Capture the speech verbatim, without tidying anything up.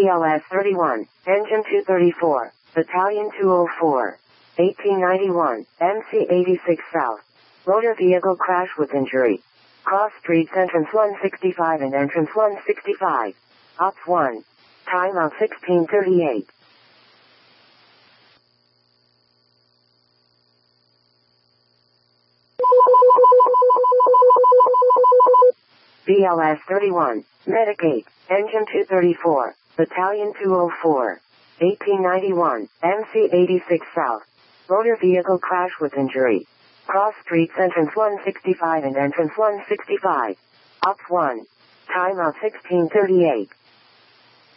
B L S thirty-one, Engine two thirty-four, Battalion two oh four, eighteen ninety-one, M C eighty-six South. Motor vehicle crash with injury. Cross streets entrance one sixty-five and entrance one sixty-five. Ops one. Time of sixteen thirty-eight. B L S thirty-one, Medicaid, Engine two thirty-four, Battalion two oh four, eighteen ninety-one, M C eighty-six South. Motor vehicle crash with injury. Cross streets entrance one sixty-five and entrance one sixty-five. Ops one. Time of sixteen thirty-eight.